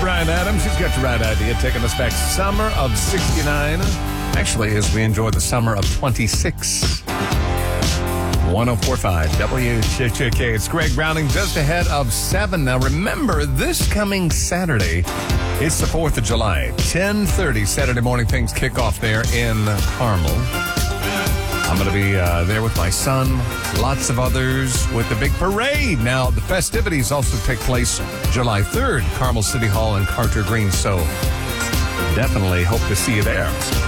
Ryan Adams. He's got the right idea, taking us back summer of 69. Actually, as we enjoy the summer of 26. 104.5 WKK. It's Greg Browning just ahead of 7. Now, remember, this coming Saturday, it's the 4th of July. 10:30 Saturday morning, things kick off there in Carmel. I'm going to be there with my son, lots of others, with the big parade. Now, the festivities also take place July 3rd, Carmel City Hall and Carter Green. So definitely hope to see you there.